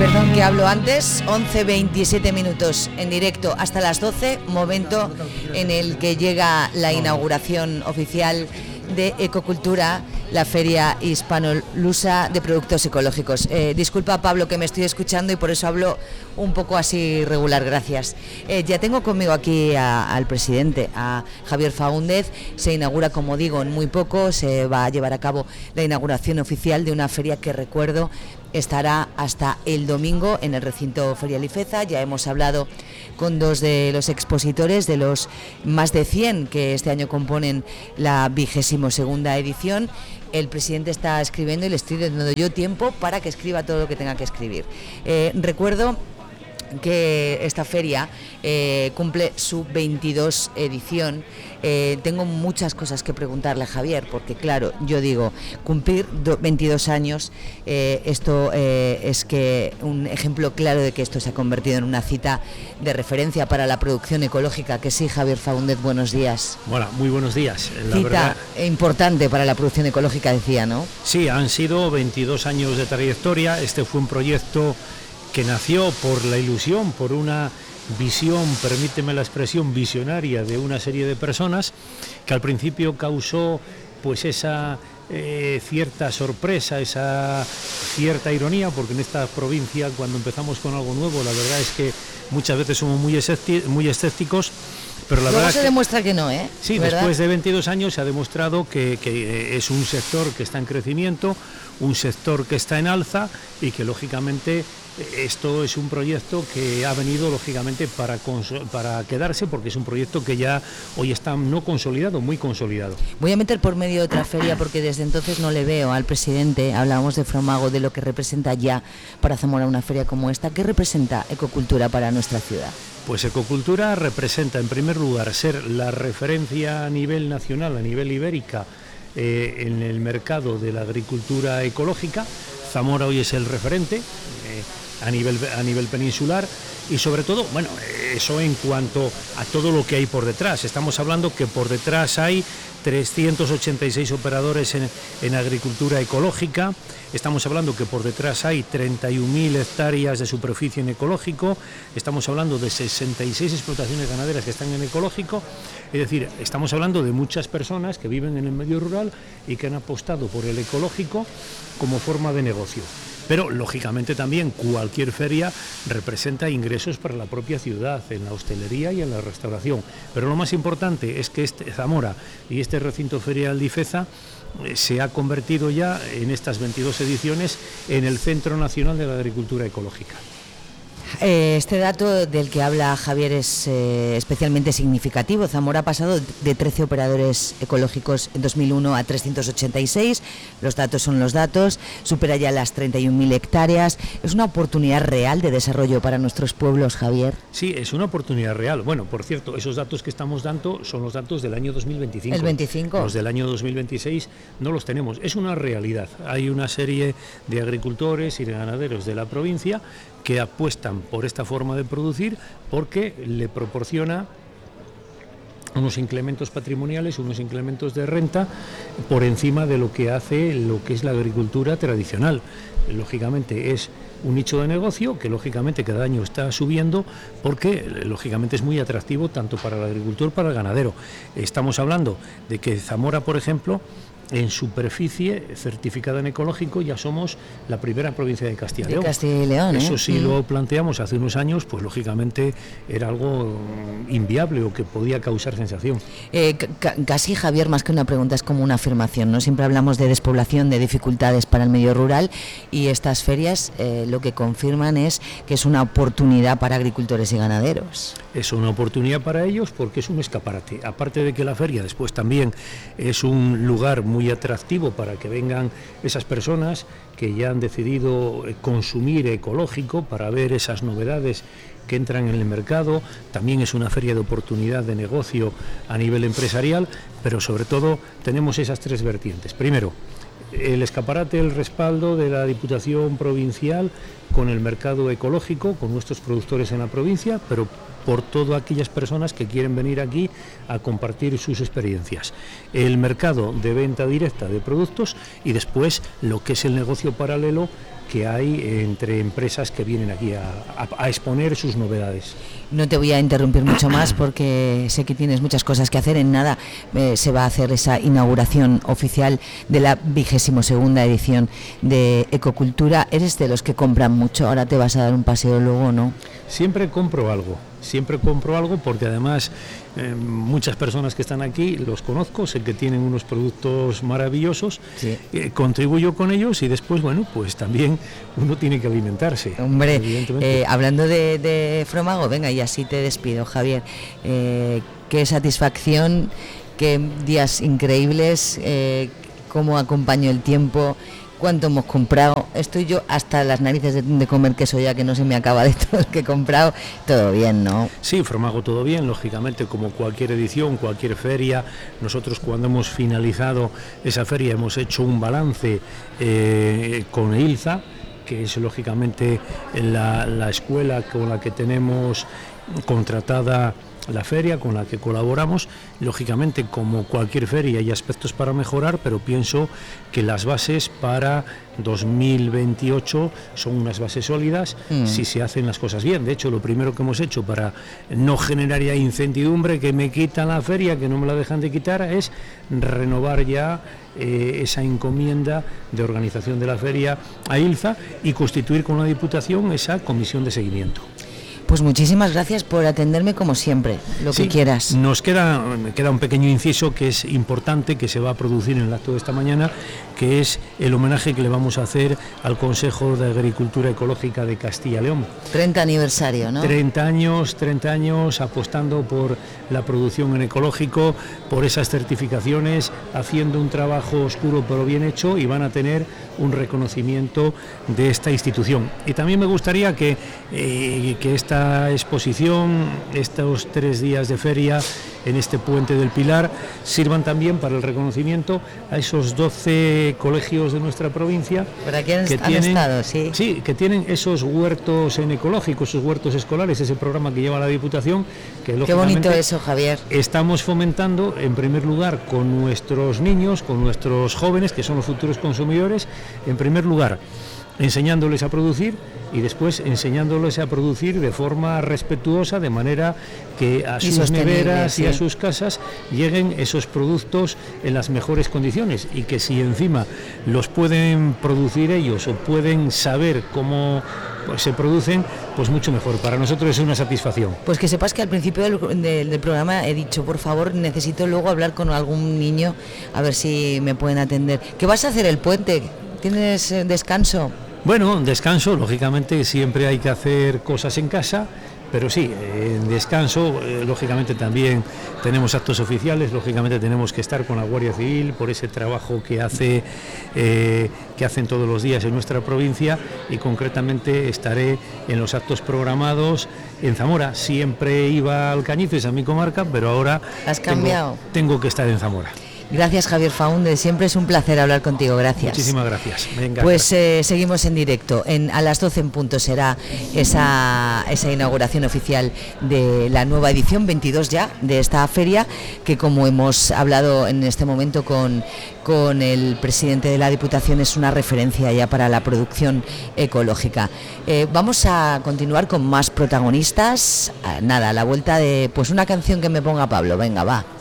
Perdón que hablo antes, 11:27 minutos en directo hasta las 12, momento en el que llega la inauguración oficial de Ecocultura, la Feria Hispano-Lusa de Productos Ecológicos. Disculpa, Pablo, que me estoy escuchando y por eso hablo un poco así regular, gracias. Ya tengo conmigo aquí al presidente, a Javier Faúndez. Se inaugura, como digo, en muy poco, se va a llevar a cabo la inauguración oficial de una feria que, recuerdo, estará hasta el domingo en el recinto Ferial Ifeza. Ya hemos hablado con dos de los expositores, de los más de 100 que este año componen la 22ª edición. El presidente está escribiendo y le estoy dando yo tiempo para que escriba todo lo que tenga que escribir. Recuerdo que esta feria cumple su 22 edición. Tengo muchas cosas que preguntarle a Javier, porque claro, yo digo, cumplir 22 años, esto es que un ejemplo claro de que esto se ha convertido en una cita de referencia para la producción ecológica. Que sí, Javier Faúndez, buenos días. Bueno, muy buenos días. La cita verdad, importante para la producción ecológica, decía, ¿no? Sí, han sido 22 años de trayectoria. Este fue un proyecto que nació por la ilusión, por una visión, permíteme la expresión, visionaria de una serie de personas, que al principio causó pues esa cierta sorpresa, esa cierta ironía, porque en esta provincia, cuando empezamos con algo nuevo, la verdad es que muchas veces somos muy escépticos. Pero la Luego verdad se demuestra que no, ¿eh? Sí, ¿verdad? Después de 22 años se ha demostrado que es un sector que está en crecimiento, un sector que está en alza y que lógicamente esto es un proyecto que ha venido lógicamente para quedarse, porque es un proyecto que ya hoy está no consolidado, muy consolidado. Voy a meter por medio de otra feria porque desde entonces no le veo al presidente. Hablábamos de Fromago, de lo que representa ya para Zamora una feria como esta. ¿Qué representa Ecocultura para nuestra ciudad? Pues Ecocultura representa, en primer lugar, ser la referencia a nivel nacional, a nivel ibérica, en el mercado de la agricultura ecológica. Zamora hoy es el referente a nivel peninsular y sobre todo, bueno, eso en cuanto a todo lo que hay por detrás. Estamos hablando que por detrás hay 386 operadores en agricultura ecológica. Estamos hablando que por detrás hay 31.000 hectáreas de superficie en ecológico. Estamos hablando de 66 explotaciones ganaderas que están en ecológico. Es decir, estamos hablando de muchas personas que viven en el medio rural y que han apostado por el ecológico como forma de negocio. Pero, lógicamente, también cualquier feria representa ingresos para la propia ciudad, en la hostelería y en la restauración. Pero lo más importante es que Zamora y este recinto ferial de Ifeza se ha convertido ya, en estas 22 ediciones, en el Centro Nacional de la Agricultura Ecológica. Este dato del que habla Javier es especialmente significativo. Zamora ha pasado de 13 operadores ecológicos en 2001 a 386. Los datos son los datos. Supera ya las 31.000 hectáreas. ¿Es una oportunidad real de desarrollo para nuestros pueblos, Javier? Sí, es una oportunidad real. Bueno, por cierto, esos datos que estamos dando son los datos del año 2025. ¿El 25? Los del año 2026 no los tenemos. Es una realidad. Hay una serie de agricultores y de ganaderos de la provincia que apuestan por esta forma de producir porque le proporciona unos incrementos patrimoniales, unos incrementos de renta por encima de lo que hace lo que es la agricultura tradicional. Lógicamente es un nicho de negocio que lógicamente cada año está subiendo porque lógicamente es muy atractivo tanto para el agricultor como para el ganadero. Estamos hablando de que Zamora, por ejemplo, en superficie certificada en ecológico ya somos la primera provincia de Castilla y León. De Castilla y León, Eso sí lo planteamos hace unos años, pues lógicamente era algo inviable o que podía causar sensación. Casi, Javier, más que una pregunta, es como una afirmación, ¿no? Siempre hablamos de despoblación, de dificultades para el medio rural y estas ferias lo que confirman es que es una oportunidad para agricultores y ganaderos. Es una oportunidad para ellos porque es un escaparate. Aparte de que la feria después también es un lugar muy atractivo para que vengan esas personas que ya han decidido consumir ecológico para ver esas novedades que entran en el mercado. También es una feria de oportunidad de negocio a nivel empresarial, pero sobre todo tenemos esas tres vertientes. Primero, el escaparate, el respaldo de la Diputación Provincial con el mercado ecológico, con nuestros productores en la provincia, pero por todas aquellas personas que quieren venir aquí a compartir sus experiencias. El mercado de venta directa de productos y después lo que es el negocio paralelo que hay entre empresas que vienen aquí a exponer sus novedades. No te voy a interrumpir mucho más porque sé que tienes muchas cosas que hacer. En nada se va a hacer esa inauguración oficial de la 22ª edición de Ecocultura. ¿Eres de los que compran mucho? Ahora te vas a dar un paseo luego, ¿no? Siempre compro algo porque además muchas personas que están aquí los conozco, sé que tienen unos productos maravillosos, sí. Contribuyo con ellos y después, bueno, pues también uno tiene que alimentarse. Hombre, hablando de Fromago, venga, y así te despido, Javier. Qué satisfacción, qué días increíbles, cómo acompañó el tiempo. ¿Cuánto hemos comprado? Estoy yo hasta las narices de comer queso ya, que no se me acaba de todo el que he comprado. Todo bien, ¿no? Sí, Fromago todo bien, lógicamente, como cualquier edición, cualquier feria. Nosotros, cuando hemos finalizado esa feria, hemos hecho un balance con EILZA, que es lógicamente la escuela con la que tenemos contratada la feria, con la que colaboramos. Lógicamente, como cualquier feria, hay aspectos para mejorar, pero pienso que las bases para 2028 son unas bases sólidas si se hacen las cosas bien. De hecho, lo primero que hemos hecho para no generar ya incertidumbre, que me quitan la feria, que no me la dejan de quitar, es renovar ya esa encomienda de organización de la feria a EILZA y constituir con la Diputación esa comisión de seguimiento. Pues muchísimas gracias por atenderme como siempre, lo que quieras. Nos queda un pequeño inciso que es importante, que se va a producir en el acto de esta mañana, que es el homenaje que le vamos a hacer al Consejo de Agricultura Ecológica de Castilla y León. 30 aniversario, ¿no? 30 años apostando por la producción en ecológico, por esas certificaciones, haciendo un trabajo oscuro pero bien hecho, y van a tener un reconocimiento de esta institución. Y también me gustaría que esta exposición, estos 3 días de feria en este Puente del Pilar, sirvan también para el reconocimiento a esos 12 colegios de nuestra provincia que tienen esos huertos en ecológico, esos huertos escolares, ese programa que lleva la Diputación, que lógicamente, qué bonito eso, Javier. Estamos fomentando, en primer lugar, con nuestros niños, con nuestros jóvenes, que son los futuros consumidores, en primer lugar, enseñándoles a producir, y después enseñándoles a producir de forma respetuosa, de manera que a sus neveras y a sus casas lleguen esos productos en las mejores condiciones, y que si encima los pueden producir ellos o pueden saber cómo se producen, pues mucho mejor. Para nosotros es una satisfacción. Pues que sepas que al principio del programa he dicho, por favor, necesito luego hablar con algún niño a ver si me pueden atender. ¿Qué vas a hacer el puente? ¿Tienes descanso? Bueno, descanso, lógicamente siempre hay que hacer cosas en casa, pero sí, en descanso, lógicamente también tenemos actos oficiales, lógicamente tenemos que estar con la Guardia Civil por ese trabajo que hacen todos los días en nuestra provincia, y concretamente estaré en los actos programados en Zamora. Siempre iba a Alcañices, a mi comarca, pero ahora ¿has cambiado? Tengo que estar en Zamora. Gracias, Javier Faúndez, siempre es un placer hablar contigo, gracias. Muchísimas gracias. Venga, pues seguimos en directo, a las 12 en punto será esa inauguración oficial de la nueva edición 22 ya de esta feria, que, como hemos hablado en este momento con el presidente de la Diputación, es una referencia ya para la producción ecológica. Vamos a continuar con más protagonistas, a la vuelta de una canción que me ponga Pablo, venga, va.